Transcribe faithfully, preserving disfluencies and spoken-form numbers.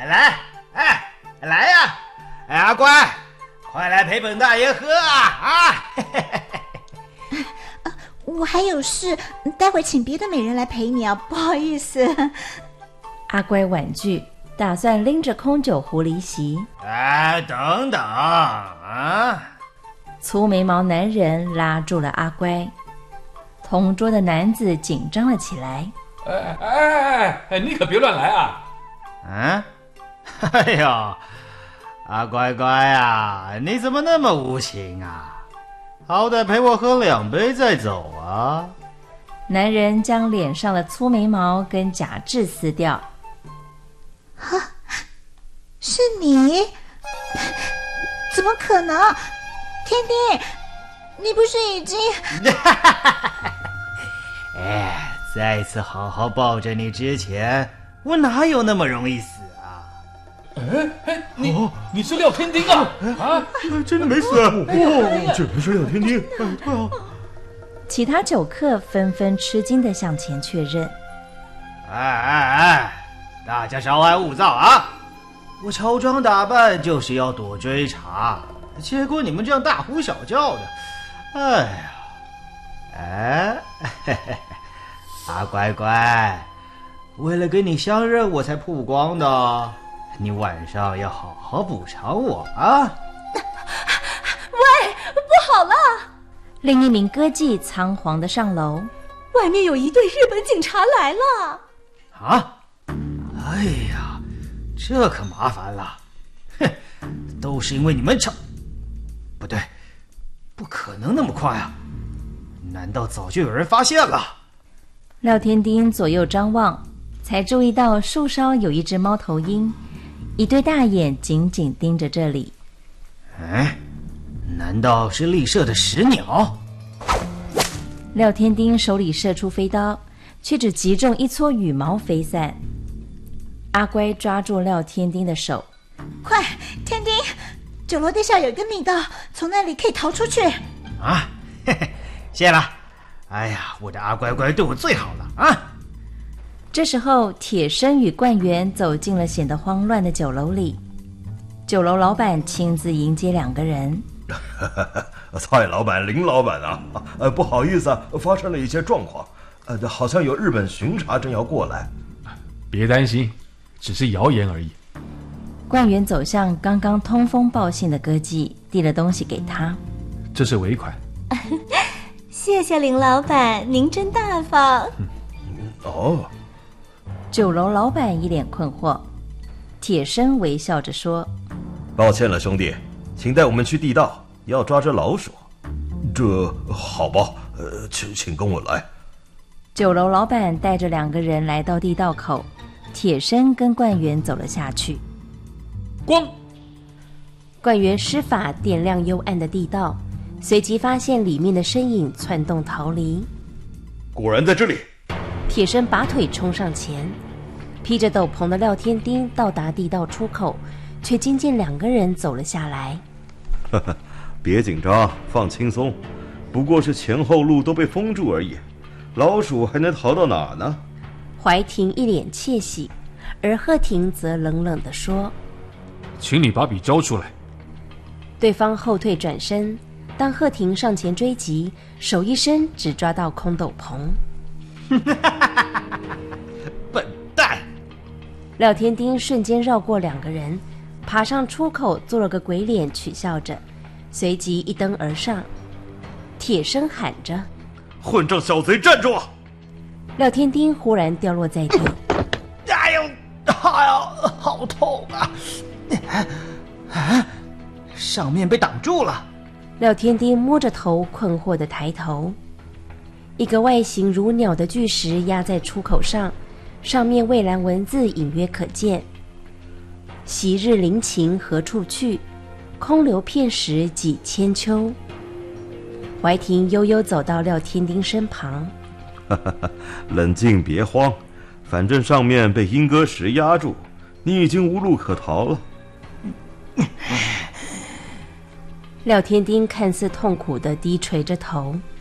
来，哎，来呀！哎，阿乖，快来陪本大爷喝啊！啊！ 我还有事，待会请别的美人来陪你啊，不好意思。 阿乖婉拒，打算拎着空酒壶离席。 哎，等等啊！ 粗眉毛男人拉住了阿乖，同桌的男子紧张了起来。 哎哎哎，你可别乱来啊！ 啊？哎呦，阿乖乖啊，你怎么那么无情啊？好歹陪我喝两杯再走啊！ 男人将脸上的粗眉毛跟假痣撕掉。 哈，是你？怎么可能？天丁，你不是已经…… 哎，再次好好抱着你之前，我哪有那么容易死啊？ 哎哎，你、哦、你是廖天丁啊？啊， 真的没死啊！哦，这不是廖天丁。哎， 其他酒客纷纷吃惊地向前确认。 哎哎哎，大家稍安勿躁啊！我乔装打扮就是要躲追查，结果你们这样大呼小叫的，哎呀，哎，嘿嘿，阿乖乖，为了跟你相认我才曝光的，你晚上要好好补偿我啊！ 喂，不好了！ 另一名歌妓仓皇地上楼， 外面有一队日本警察来了！ 啊！哎呀，这可麻烦了！哼，都是因为你们吵……不对，不可能那么快啊！难道早就有人发现了？ 廖天丁左右张望，才注意到树梢有一只猫头鹰，一对大眼紧紧盯着这里。 哎，难道是猎射的石鸟？ 廖天丁手里射出飞刀，却只击中一撮羽毛飞散。阿乖抓住廖天丁的手， 快，天丁，酒楼地下有一个密道，从那里可以逃出去。 啊，嘿嘿，谢了。哎呀，我的阿乖乖对我最好了啊！ 这时候，铁生与冠元走进了显得慌乱的酒楼里。酒楼老板亲自迎接两个人。 蔡老板、林老板啊，呃，不好意思啊，发生了一些状况，呃，好像有日本巡查正要过来。 别担心，只是谣言而已。 冠元走向刚刚通风报信的歌妓，递了东西给他。 这是尾款。 谢谢林老板，您真大方。 哦， 酒楼老板一脸困惑，铁生微笑着说：“ 抱歉了，兄弟，请带我们去地道，要抓只老鼠。”这好吧，呃，请请跟我来。 酒楼老板带着两个人来到地道口，铁生跟冠元走了下去。 光， 冠元施法点亮幽暗的地道，随即发现里面的身影窜动逃离。 果然在这里。 铁生拔腿冲上前，披着斗篷的廖天丁到达地道出口，却惊见两个人走了下来。 呵呵，别紧张，放轻松，不过是前后路都被封住而已，老鼠还能逃到哪呢？ 怀婷一脸窃喜，而贺婷则冷冷地说：“ 请你把笔交出来。” 对方后退转身，当贺婷上前追击，手一伸只抓到空斗篷。 笨蛋！ 廖天丁瞬间绕过两个人，爬上出口做了个鬼脸取笑着，随即一蹬而上。铁生喊着：“ 混账小贼，站住！” 廖天丁忽然掉落在地。 哎呦，哎呦，好痛啊！啊，上面被挡住了。 廖天丁摸着头，困惑地抬头。一个外形如鸟的巨石压在出口上，上面蔚蓝文字隐约可见：“昔日灵情何处去？空留片时几千秋。”怀婷悠悠走到廖天丁身旁：“ 冷静，别慌，反正上面被莺歌石压住，你已经无路可逃了。” 廖天丁看似痛苦地低垂着头。